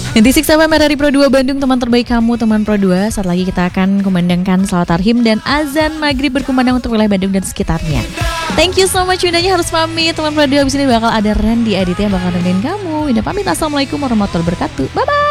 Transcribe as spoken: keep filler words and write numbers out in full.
sembilan puluh enam F M dari Pro dua Bandung, teman terbaik kamu, teman Pro dua. Saat lagi kita akan kumandangkan salat tarhim dan azan maghrib berkumandang untuk wilayah Bandung dan sekitarnya. Thank you so much. Windanya harus pamit, teman Pro dua. Abis ini bakal ada Randy Aditya yang bakal nemenin kamu. Winda pamit, assalamualaikum warahmatullahi wabarakatuh. Bye bye.